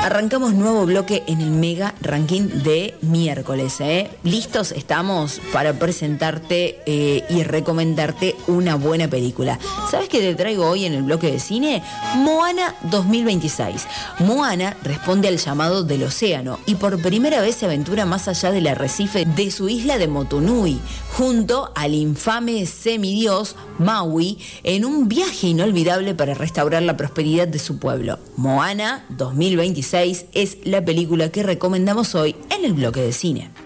Arrancamos nuevo bloque en el Mega Ranking de miércoles. Listos estamos para presentarte y recomendarte una buena película. ¿Sabes qué te traigo hoy en el bloque de cine? Moana 2026. Moana responde al llamado del océano y por primera vez se aventura más allá del arrecife de su isla de Motunui, junto al infame semidios Maui, en un viaje inolvidable para restaurar la prosperidad de su pueblo. Moana 2026 es la película que recomendamos hoy en el bloque de cine.